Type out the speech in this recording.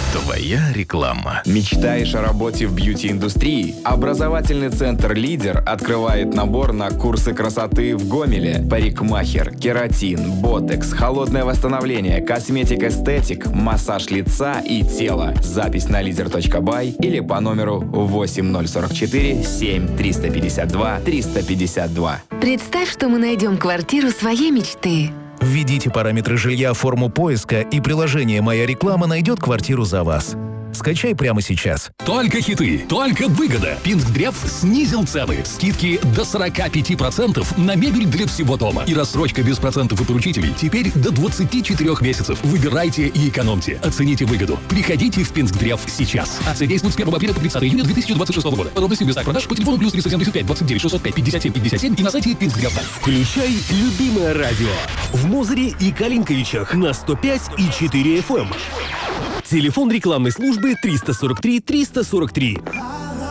Твоя реклама. Мечтаешь о работе в бьюти-индустрии? Образовательный центр «Лидер» открывает набор на курсы красоты в Гомеле. Парикмахер, кератин, ботекс, холодное восстановление, косметик-эстетик, массаж лица и тела. Запись на leader.by или по номеру 8044 7 352 352. Представь, что мы найдем квартиру своей мечты. Введите параметры жилья, форму поиска, и приложение «Моя реклама» найдет квартиру за вас. Скачай прямо сейчас. Только хиты, только выгода. Пинсдрев снизил цены. Скидки до 45% на мебель для всего дома. И рассрочка без процентов и поручителей теперь до 24 месяцев. Выбирайте и экономьте. Оцените выгоду. Приходите в Пинсдрев сейчас. Акция действует с 1 апреля по 30 июня 2026 года. Подробности в местах продаж по телефону +375 29 605 57 57 и на сайте Пинсдрев. Включай любимое радио в Мозыре и Калинковичах на 105,4 FM. Телефон рекламной службы 343 343.